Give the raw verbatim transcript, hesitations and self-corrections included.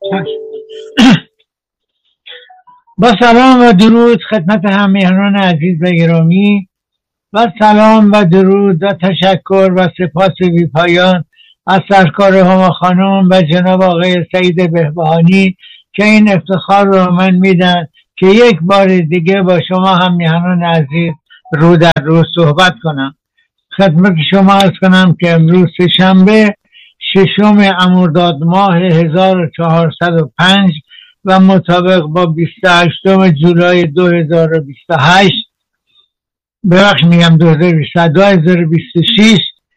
با سلام و درود خدمت همیهنان عزیز و گرامی و سلام و درود و تشکر و سپاس بی‌پایان از سرکار هما خانم و جناب آقای سعید بهبهانی که این افتخار رو من میدن که یک بار دیگه با شما همیهنان عزیز رو در رو صحبت کنم. خدمت شما عرض کنم که امروز سه‌شنبه ششم مرداد ماه هزار و چهارصد و پنج و مطابق با بیست و هشتم جولای دو هزار و بیست و هشت ببخش میگم دو هزار و بیست و دو، دو هزار و بیست و شش